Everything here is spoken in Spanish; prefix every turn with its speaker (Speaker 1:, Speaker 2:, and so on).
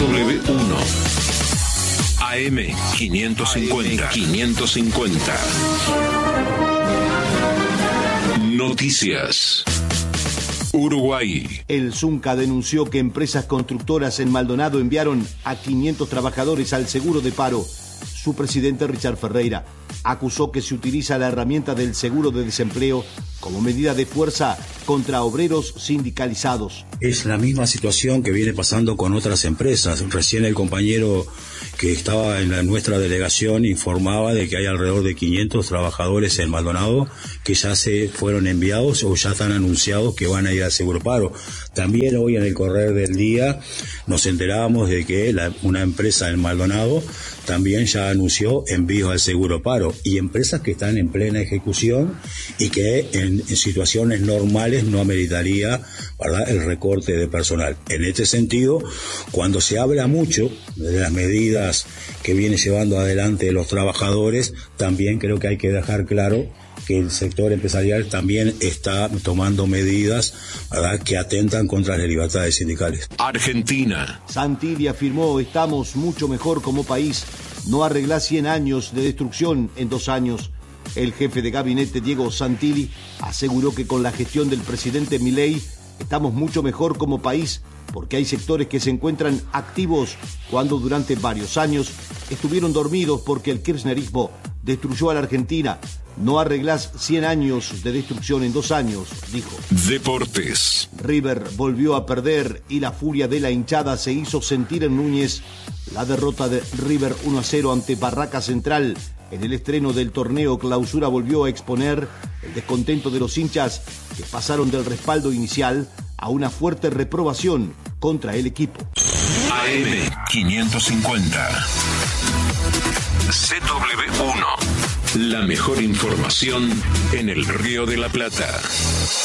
Speaker 1: CW1 AM 550. Noticias. Uruguay.
Speaker 2: El Zunca denunció que empresas constructoras en Maldonado enviaron a 500 trabajadores al seguro de paro. Su presidente, Richard Ferreira, acusó que se utiliza la herramienta del seguro de desempleo como medida de fuerza contra obreros sindicalizados.
Speaker 3: Es la misma situación que viene pasando con otras empresas. Recién el compañero que estaba en nuestra delegación informaba de que hay alrededor de 500 trabajadores en Maldonado que ya se fueron enviados o ya están anunciados que van a ir al seguro paro. También hoy en el correr del día nos enterábamos de que una empresa en Maldonado también ya anunció envíos al seguro paro, y empresas que están en plena ejecución y que en situaciones normales no ameritaría, ¿verdad?, el recorte de personal. En este sentido, cuando se habla mucho de las medidas que viene llevando adelante los trabajadores, también creo que hay que dejar claro que el sector empresarial también está tomando medidas, ¿verdad?, que atentan contra las libertades sindicales.
Speaker 1: Argentina.
Speaker 2: Santilli afirmó: estamos mucho mejor como país. No arreglá 100 años de destrucción en 2 años. El jefe de gabinete, Diego Santilli, aseguró que con la gestión del presidente Milei estamos mucho mejor como país, porque hay sectores que se encuentran activos cuando durante varios años estuvieron dormidos porque el kirchnerismo destruyó a la Argentina. No arreglás 100 años de destrucción en 2 años, dijo.
Speaker 1: Deportes.
Speaker 2: River volvió a perder y la furia de la hinchada se hizo sentir en Núñez. La derrota de River 1-0 ante Barraca Central en el estreno del torneo Clausura volvió a exponer el descontento de los hinchas, que pasaron del respaldo inicial a una fuerte reprobación contra el equipo.
Speaker 1: AM 550. CW1. La mejor información en el Río de la Plata.